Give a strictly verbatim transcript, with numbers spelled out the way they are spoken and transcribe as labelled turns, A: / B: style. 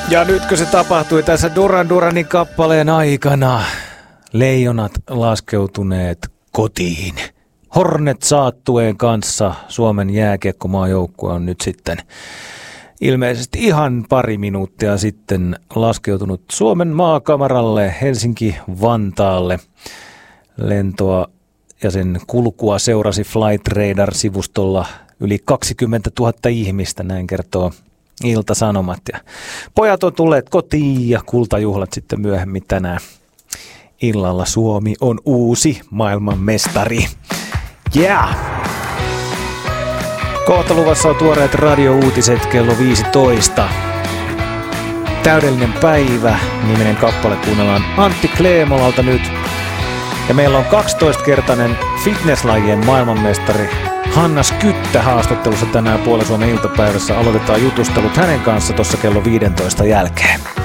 A: Ja nytkö se tapahtui tässä Duran Duranin kappaleen aikana? Leijonat laskeutuneet kotiin. Hornet saattueen kanssa Suomen jääkiekkomaajoukkue on nyt sitten ilmeisesti ihan pari minuuttia sitten laskeutunut Suomen maakamaralle Helsinki-Vantaalle. Lentoa ja sen kulkua seurasi Flight Radar-sivustolla yli kaksikymmentätuhatta ihmistä, näin kertoo Ilta-Sanomat. Ja pojat on tulleet kotiin ja kultajuhlat sitten myöhemmin tänään illalla. Suomi on uusi maailmanmestari. Yeah! Kohta luvassa on tuoreet radio-uutiset kello viisitoista. Täydellinen päivä -niminen kappale kuunnellaan Antti Kleemolalta nyt. Ja meillä on kaksitoistakertainen fitnesslajien maailmanmestari Hanna Skyttä haastattelussa tänään Puolen Suomen iltapäivässä. Aloitetaan jutustelut hänen kanssa tuossa kello viisitoista jälkeen.